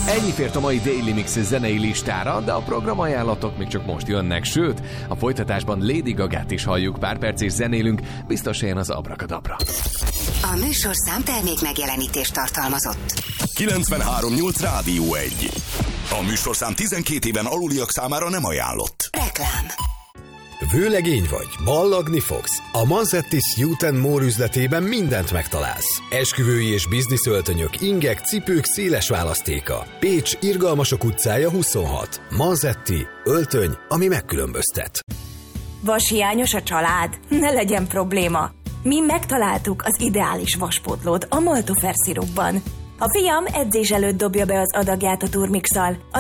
Ennyi fért a mai Daily Mix zenei listára, de a programajánlatok még csak most jönnek, sőt, a folytatásban Lady Gagát is halljuk, pár perc és zenélünk, biztos ilyen az Abrakadabra. A műsorszám termék megjelenítést tartalmazott. 93.8 Rádió 1. A műsorszám 12 éven aluliak számára nem ajánlott. Reklám. Vőlegény vagy, ballagni fogsz? A Manzettis Youth & More üzletében mindent megtalálsz. Esküvői és bizniszöltönyök, ingek, cipők széles választéka. Pécs, Irgalmasok utcája 26. Manzetti, öltöny, ami megkülönböztet. Vashiányos a család? Ne legyen probléma. Mi megtaláltuk az ideális vaspótlót a Maltofer szirupban. A fiam edzés előtt dobja be az adagját a turmixal,